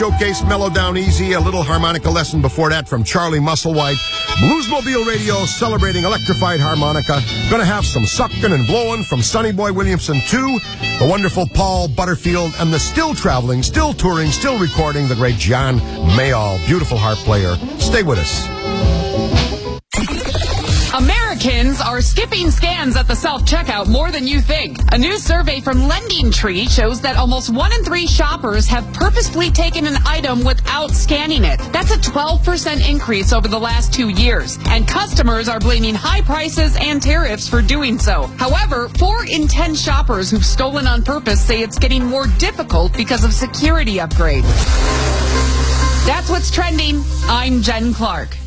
Showcase Mellow Down Easy, a little harmonica lesson before that from Charlie Musselwhite. Bluesmobile Radio celebrating electrified harmonica. Gonna have some sucking and blowing from Sonny Boy Williamson too. The wonderful Paul Butterfield and the still traveling, still touring, still recording, the great John Mayall. Beautiful harp player. Stay with us. Americans are skipping scans at the self-checkout more than you think. A new survey from Lending Tree shows that almost 1 in 3 shoppers have purposefully taken an item without scanning it. That's a 12% increase over the last 2 years. And customers are blaming high prices and tariffs for doing so. However, 4 in 10 shoppers who've stolen on purpose say it's getting more difficult because of security upgrades. That's what's trending. I'm Jen Clark.